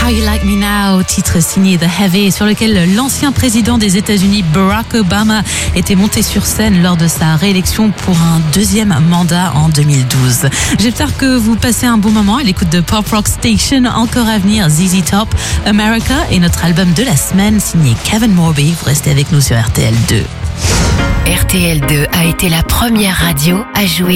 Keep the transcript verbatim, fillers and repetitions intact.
How You Like Me Now, titre signé The Heavy, sur lequel l'ancien président des États-Unis Barack Obama était monté sur scène lors de sa réélection pour un deuxième mandat en deux mille douze. J'espère que vous passez un bon moment à l'écoute de Pop Rock Station. Encore à venir, Z Z Top, America et notre album de la semaine signé Kevin Morby. Vous restez avec nous sur R T L deux. R T L deux a été la première radio à jouer